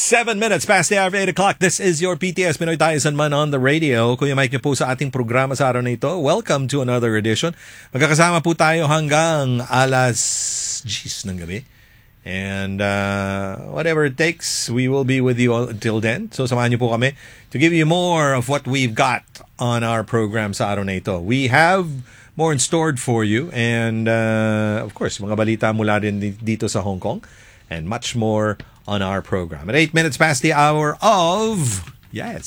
7 minutes past the hour of 8 o'clock. This is your PTS Pinoy Tayo Sanman on the radio. Kuya Mike niyo po sa ating programa sa araw na ito. Welcome to another edition. Magkakasama po tayo hanggang alas 10 ng gabi. And whatever it takes, we will be with you until then. So samahan niyo po kami to give you more of what we've got on our program sa araw na ito. We have more in stored for you. And of course, mga balita mula rin dito sa Hong Kong. And much more on our program. At 8 minutes past the hour of, 8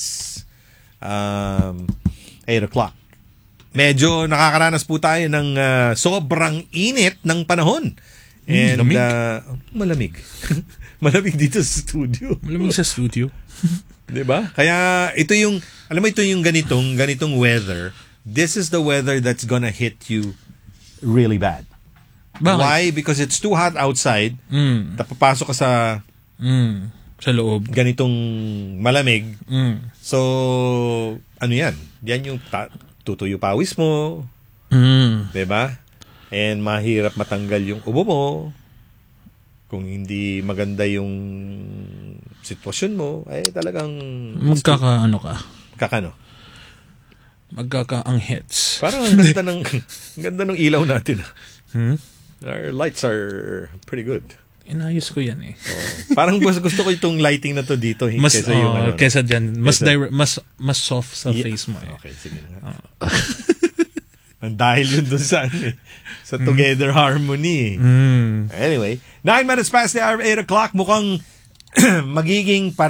o'clock. Medyo nakakaranas po tayo ng sobrang init ng panahon. And malamig. Malamig dito sa studio. Malamig sa studio. 'Di ba? Kaya ito yung, alam mo, ito yung ganitong weather. This is the weather that's gonna hit you really bad. Bakit? Why? Because it's too hot outside. Tapapasok ka sa loob. Ganitong malamig. So, ano yan? Yan yung tutuyo pawis mo. Diba? And mahirap matanggal yung ubo mo. Kung hindi maganda yung sitwasyon mo, ay talagang magkakaano ka? Magkaka-anghits. Parang ang ganda ng ilaw natin. Our lights are pretty good. Inayos ko yan eh. Parang gusto ko itong lighting na to dito kaysa yung kaysa dyan. Mas soft sa face mo eh. Okay, sige nga. Dahil yun dun sa Together Harmony. Anyway, 9 minutes past the hour of 8 o'clock. Mukhang magiging